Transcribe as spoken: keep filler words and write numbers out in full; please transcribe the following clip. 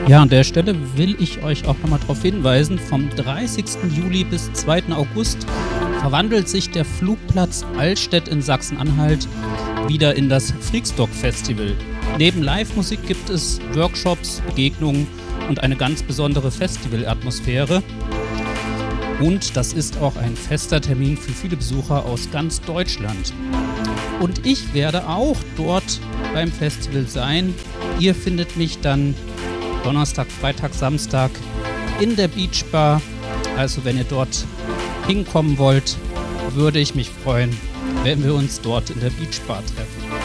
Ja, an der Stelle will ich euch auch nochmal darauf hinweisen, vom dreißigsten Juli bis zweiten August verwandelt sich der Flugplatz Altstedt in Sachsen-Anhalt wieder in das Freakstock-Festival. Neben Live-Musik gibt es Workshops, Begegnungen und eine ganz besondere Festivalatmosphäre. Und das ist auch ein fester Termin für viele Besucher aus ganz Deutschland. Und ich werde auch dort beim Festival sein. Ihr findet mich dann Donnerstag, Freitag, Samstag in der Beach Bar. Also wenn ihr dort hinkommen wollt, würde ich mich freuen, wenn wir uns dort in der Beach Bar treffen.